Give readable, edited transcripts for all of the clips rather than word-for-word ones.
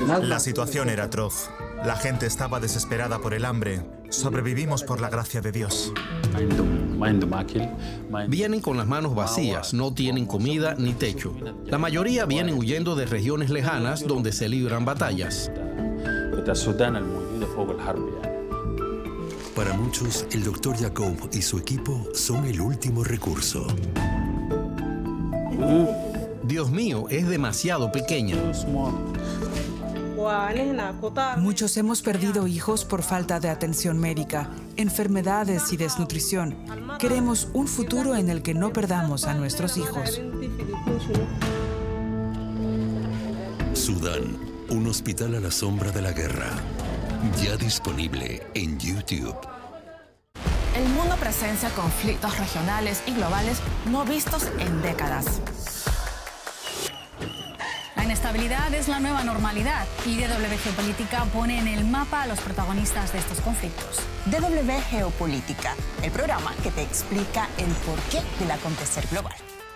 La situación era atroz. La gente estaba desesperada por el hambre. Sobrevivimos por la gracia de Dios. Vienen con las manos vacías, no tienen comida ni techo. La mayoría vienen huyendo de regiones lejanas donde se libran batallas. Para muchos, el Dr. Jacob y su equipo son el último recurso. Dios mío, es demasiado pequeña. Muchos hemos perdido hijos por falta de atención médica, enfermedades y desnutrición. Queremos un futuro en el que no perdamos a nuestros hijos. Sudán, un hospital a la sombra de la guerra. Ya disponible en YouTube. El mundo presencia conflictos regionales y globales no vistos en décadas. La inestabilidad es la nueva normalidad y DW Geopolítica pone en el mapa a los protagonistas de estos conflictos. DW Geopolítica, el programa que te explica el porqué del acontecer global.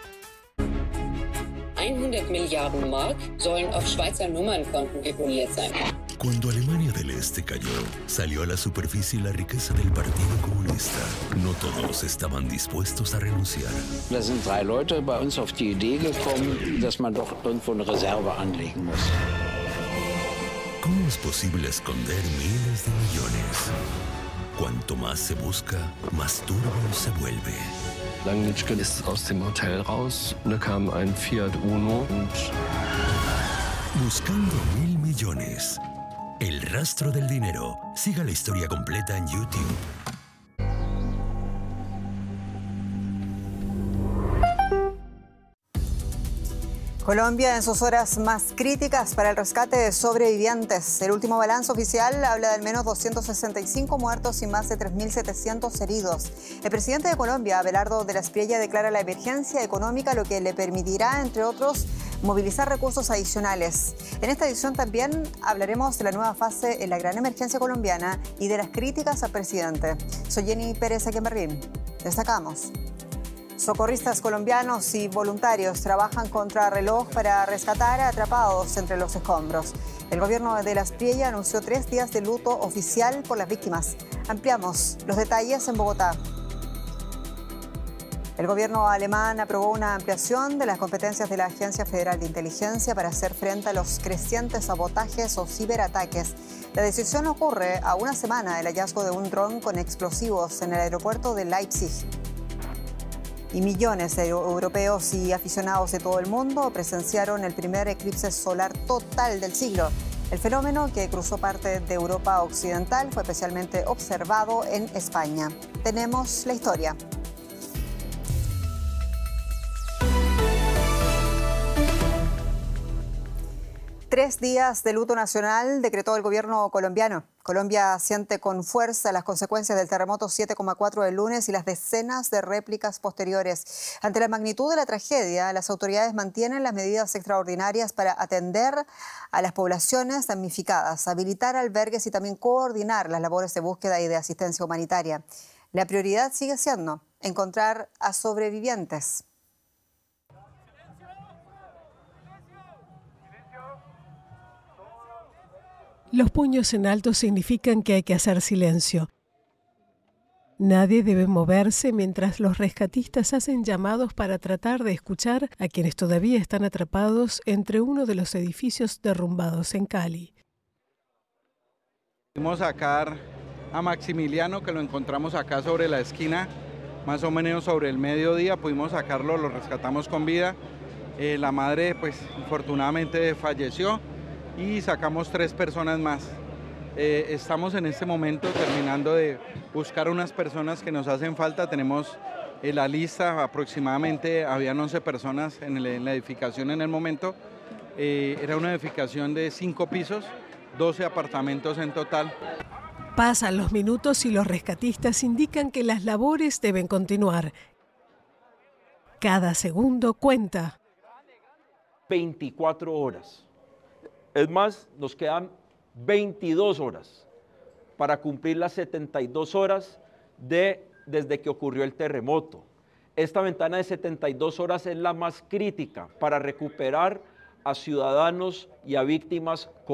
100 Milliarden Mark sollen auf Schweizer Nummernkonten deponiert sein. Cuando Alemania del Este cayó, salió a la superficie la riqueza del Partido Comunista. No todos estaban dispuestos a renunciar. Da sind 3 Leute bei uns auf die Idee gekommen, dass man doch irgendwo eine Reserve anlegen muss. ¿Cómo es posible esconder miles de millones? Cuanto más se busca, más turbio se vuelve. Langnitschke ist aus dem Hotel raus. Da kam ein Fiat Uno und... Buscando 1.000 millones. El rastro del dinero. Siga la historia completa en YouTube. Colombia en sus horas más críticas para el rescate de sobrevivientes. El último balance oficial habla de al menos 265 muertos y más de 3.700 heridos. El presidente de Colombia, Abelardo de la Espriella, declara la emergencia económica, lo que le permitirá, entre otros, movilizar recursos adicionales. En esta edición también hablaremos de la nueva fase en la gran emergencia colombiana y de las críticas al presidente. Soy Jenny Pérez Equemerrín. Destacamos. Socorristas colombianos y voluntarios trabajan contra reloj para rescatar a atrapados entre los escombros. El gobierno de la Espriella anunció 3 días de luto oficial por las víctimas. Ampliamos los detalles en Bogotá. El gobierno alemán aprobó una ampliación de las competencias de la Agencia Federal de Inteligencia para hacer frente a los crecientes sabotajes o ciberataques. La decisión ocurre a una semana del hallazgo de un dron con explosivos en el aeropuerto de Leipzig. Y millones de europeos y aficionados de todo el mundo presenciaron el primer eclipse solar total del siglo. El fenómeno, que cruzó parte de Europa occidental, fue especialmente observado en España. Tenemos la historia. Tres días de luto nacional decretó el gobierno colombiano. Colombia siente con fuerza las consecuencias del terremoto 7,4 del lunes y las decenas de réplicas posteriores. Ante la magnitud de la tragedia, las autoridades mantienen las medidas extraordinarias para atender a las poblaciones damnificadas, habilitar albergues y también coordinar las labores de búsqueda y de asistencia humanitaria. La prioridad sigue siendo encontrar a sobrevivientes. Los puños en alto significan que hay que hacer silencio. Nadie debe moverse mientras los rescatistas hacen llamados para tratar de escuchar a quienes todavía están atrapados entre uno de los edificios derrumbados en Cali. Pudimos sacar a Maximiliano, que lo encontramos acá sobre la esquina, más o menos sobre el mediodía. Pudimos sacarlo, lo rescatamos con vida. La madre, pues, infortunadamente falleció. Y sacamos 3 personas más. Estamos en este momento terminando de buscar unas personas que nos hacen falta. Tenemos la lista, aproximadamente habían 11 personas en la edificación en el momento. Era una edificación de 5 pisos, 12 apartamentos en total. Pasan los minutos y los rescatistas indican que las labores deben continuar. Cada segundo cuenta. 24 horas. Es más, nos quedan 22 horas para cumplir las 72 horas desde que ocurrió el terremoto. Esta ventana de 72 horas es la más crítica para recuperar a ciudadanos y a víctimas.